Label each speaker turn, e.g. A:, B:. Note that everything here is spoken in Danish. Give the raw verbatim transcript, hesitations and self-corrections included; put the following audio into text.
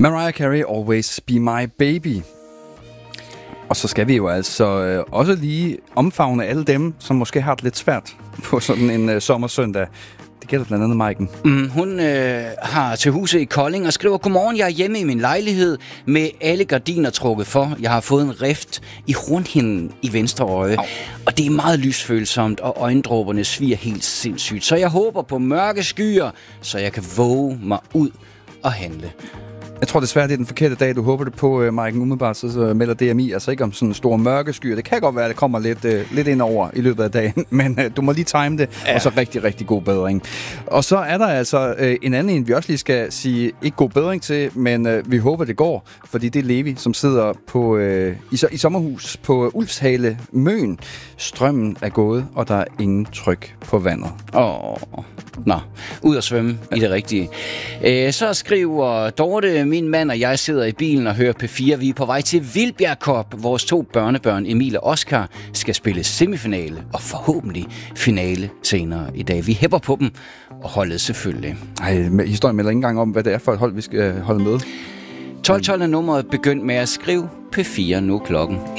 A: Mariah Carey, Always Be My Baby. Og så skal vi jo altså øh, også lige omfavne alle dem, som måske har det lidt svært på sådan en øh, sommersøndag. Det gælder blandt andet Maiken.
B: Mm, hun øh, har til huset i Kolding og skriver: Godmorgen, jeg er hjemme i min lejlighed med alle gardiner trukket for. Jeg har fået en rift i rundhinden i venstre øje. Au. Og det er meget lysfølsomt, og øjendråberne sviger helt sindssygt. Så jeg håber på mørke skyer, så jeg kan våge mig ud og handle.
A: Jeg tror desværre, det er den forkerte dag, du håber det på, uh, Maiken. Umiddelbart så, så melder D M I altså ikke om sådan store mørke skyer. Det kan godt være, at det kommer lidt, uh, lidt ind over i løbet af dagen, men uh, du må lige time det, ja. Og så rigtig, rigtig god bedring. Og så er der altså uh, en anden en, vi også lige skal sige, ikke god bedring til, men uh, vi håber, det går, fordi det er Levi, som sidder på, uh, i, i sommerhus på uh, Ulfshale Møn. Strømmen er gået, og der er ingen tryk på vandet.
B: Åh, oh. Nå, ud at svømme ja. I det rigtige. Æ, så skriver Dorte: min mand og jeg sidder i bilen og hører P fire. Vi er på vej til Vildbjerg Cup. Vores to børnebørn, Emil og Oscar, skal spille semifinale og forhåbentlig finale senere i dag. Vi hæpper på dem, og holdet selvfølgelig.
A: Ej, historien melder ikke engang om, hvad det er for et hold, vi skal holde med.
B: tolv tolv er nummeret. Begynd med at skrive P fire nu klokken